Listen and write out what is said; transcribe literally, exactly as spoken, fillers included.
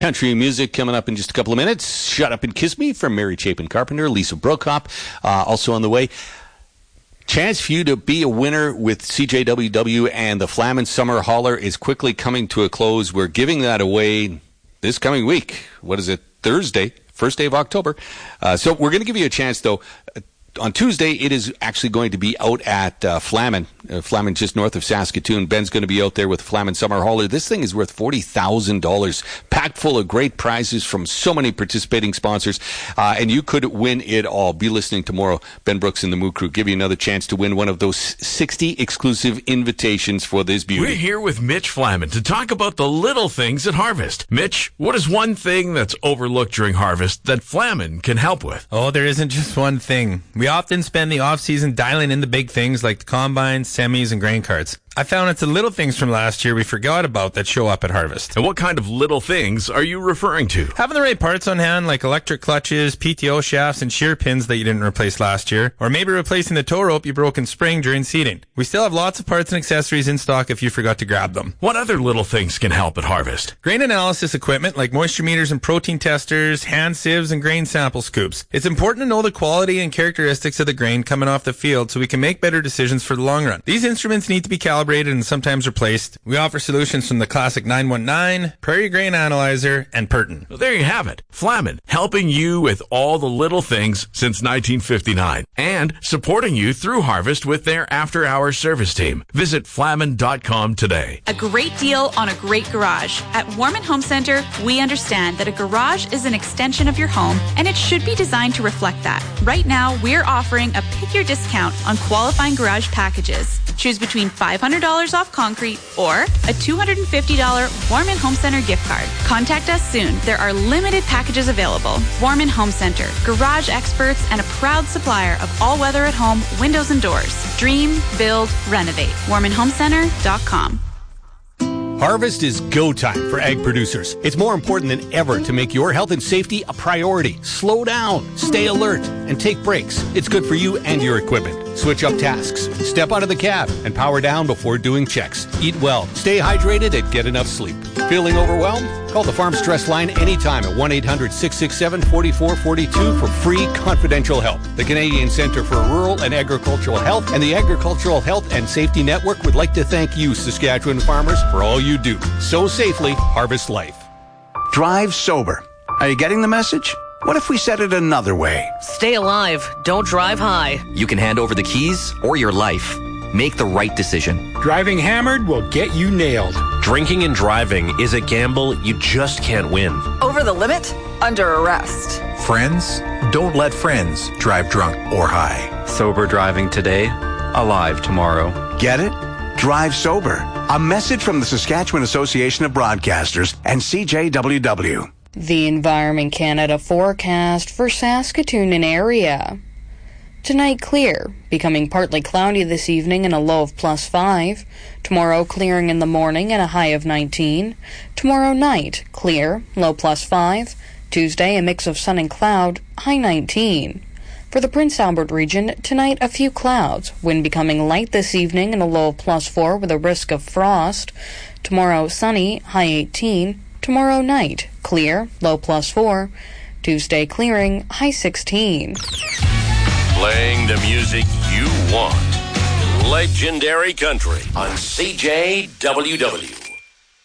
Country music coming up in just a couple of minutes. Shut Up and Kiss Me from Mary Chapin Carpenter, Lisa Brokop, uh, also on the way. Chance for you to be a winner with C J W W and the Flamin Summer Hauler is quickly coming to a close. We're giving that away this coming week. What is it? Thursday, first day of October. Uh, so we're going to give you a chance, though. On Tuesday, it is actually going to be out at uh, Flamin. Uh, Flamin just north of Saskatoon. Ben's going to be out there with the Flamin Summer Hauler. This thing is worth forty thousand dollars, packed full of great prizes from so many participating sponsors, uh, and you could win it all. Be listening tomorrow. Ben Brooks and the Moo Crew give you another chance to win one of those sixty exclusive invitations for this beauty. We're here with Mitch Flamin to talk about the little things at Harvest. Mitch, what is one thing that's overlooked during Harvest that Flamin can help with? Oh, there isn't just one thing. We often spend the off-season dialing in the big things like the combines, semis, and grain carts. I found it's the little things from last year we forgot about that show up at Harvest. And what kind of little things are you referring to? Having the right parts on hand, like electric clutches, P T O shafts, and shear pins that you didn't replace last year. Or maybe replacing the tow rope you broke in spring during seeding. We still have lots of parts and accessories in stock if you forgot to grab them. What other little things can help at Harvest? Grain analysis equipment like moisture meters and protein testers, hand sieves, and grain sample scoops. It's important to know the quality and characteristics of the grain coming off the field so we can make better decisions for the long run. These instruments need to be calibrated and sometimes replaced. We offer solutions from the classic nine one nine, Prairie Grain Analyzer, and Purton. Well, there you have it. Flamin, helping you with all the little things since nineteen fifty-nine and supporting you through Harvest with their after-hours service team. Visit flamin dot com today. A great deal on a great garage. At Warman Home Center, we understand that a garage is an extension of your home and it should be designed to reflect that. Right now, we're offering a pick your discount on qualifying garage packages. Choose between five hundred dollars off concrete or a two hundred fifty dollars Warman Home Center gift card. Contact us soon. There are limited packages available. Warman Home Center, garage experts and a proud supplier of all-weather at home windows and doors. Dream, build, renovate. warman home center dot com. Harvest is go time for ag producers. It's more important than ever to make your health and safety a priority. Slow down, stay alert, and take breaks. It's good for you and your equipment. Switch up tasks, step out of the cab, and power down before doing checks. Eat well, stay hydrated, and get enough sleep. Feeling overwhelmed? Call the Farm Stress Line anytime at one eight hundred six six seven four four four two for free confidential help. The Canadian Centre for Rural and Agricultural Health and the Agricultural Health and Safety Network would like to thank you, Saskatchewan farmers, for all you do. Sow safely, harvest life. Drive sober. Are you getting the message? What if we said it another way? Stay alive. Don't drive high. You can hand over the keys or your life. Make the right decision. Driving hammered will get you nailed. Drinking and driving is a gamble you just can't win. Over the limit? Under arrest. Friends? Don't let friends drive drunk or high. Sober driving today, alive tomorrow. Get it? Drive sober. A message from the Saskatchewan Association of Broadcasters and C J W W. The Environment Canada forecast for Saskatoon and area. Tonight clear, becoming partly cloudy this evening and a low of plus five. Tomorrow clearing in the morning and a high of nineteen. Tomorrow night clear, low plus five. Tuesday a mix of sun and cloud, high nineteen. For the Prince Albert region, tonight a few clouds, wind becoming light this evening and a low of plus four with a risk of frost. Tomorrow sunny, high eighteen. Tomorrow night clear, low plus four. Tuesday clearing, high sixteen. Playing the music you want. Legendary Country on C J W W.